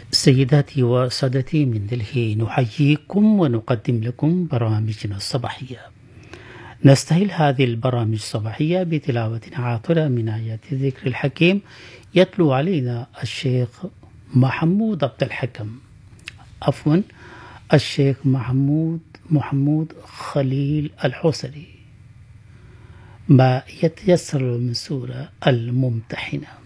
سيداتي وسادتي، من دلهي نحييكم ونقدم لكم برامجنا الصباحية. نستهل هذه البرامج الصباحية بتلاوة عاطرة من آيات الذكر الحكيم يتلو علينا الشيخ محمود عبد الحكم، الشيخ محمود خليل الحوسري، ما يتيسر من سورة الممتحنة.